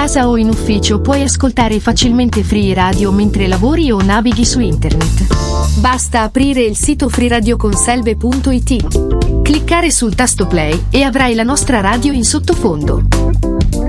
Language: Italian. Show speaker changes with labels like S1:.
S1: casa o in ufficio puoi ascoltare facilmente Free Radio mentre lavori o navighi su internet. Basta aprire il sito freeradioconselve.it, cliccare sul tasto play e avrai la nostra radio in sottofondo.